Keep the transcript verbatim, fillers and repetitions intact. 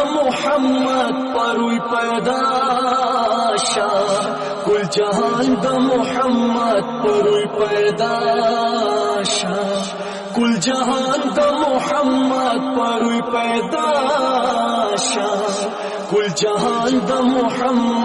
मोहम्मद परुई पैदाशा कुल जहान द मोहम्मद परुई पैदाशा कुल जहान द मोहम्मद परुई पैदाशा कुल जहान द मोहम्मद